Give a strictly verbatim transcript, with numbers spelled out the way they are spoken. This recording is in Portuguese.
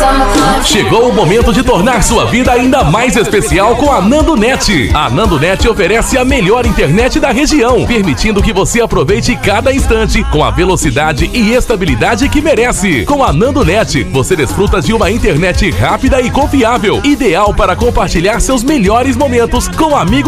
Chegou o momento de tornar sua vida ainda mais especial com a NandoNet. A NandoNet oferece a melhor internet da região, permitindo que você aproveite cada instante com a velocidade e estabilidade que merece. Com a NandoNet, você desfruta de uma internet rápida e confiável, ideal para compartilhar seus melhores momentos com amigos